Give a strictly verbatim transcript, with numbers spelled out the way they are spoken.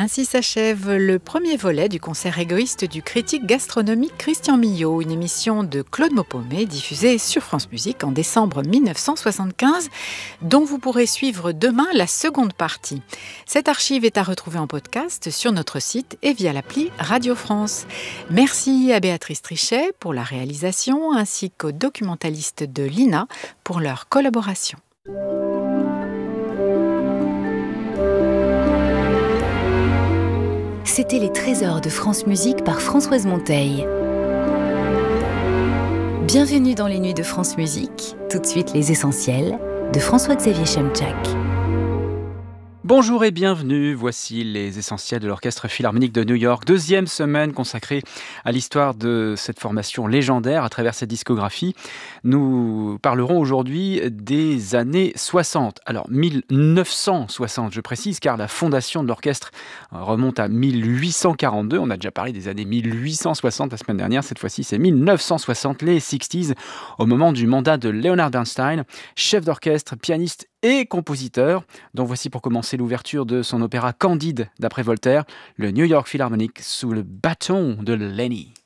Ainsi s'achève le premier volet du concert égoïste du critique gastronomique Christian Millau, une émission de Claude Maupomé diffusée sur France Musique en décembre mille neuf cent soixante-quinze, dont vous pourrez suivre demain la seconde partie. Cette archive est à retrouver en podcast sur notre site et via l'appli Radio France. Merci à Béatrice Trichet pour la réalisation ainsi qu'aux documentalistes de l'I N A pour leur collaboration. C'était les Trésors de France Musique par Françoise Monteil. Bienvenue dans les nuits de France Musique. Tout de suite, les essentiels de François-Xavier Chemchak. Bonjour et bienvenue, voici les essentiels de l'Orchestre Philharmonique de New York, deuxième semaine consacrée à l'histoire de cette formation légendaire à travers cette discographie. Nous parlerons aujourd'hui des années soixante, alors mille neuf cent soixante je précise, car la fondation de l'orchestre remonte à mille huit cent quarante-deux, on a déjà parlé des années mille huit cent soixante la semaine dernière, cette fois-ci c'est mille neuf cent soixante, les sixties, au moment du mandat de Leonard Bernstein, chef d'orchestre, pianiste et compositeur, dont voici pour commencer l'ouverture de son opéra Candide d'après Voltaire, le New York Philharmonic sous le bâton de Lenny.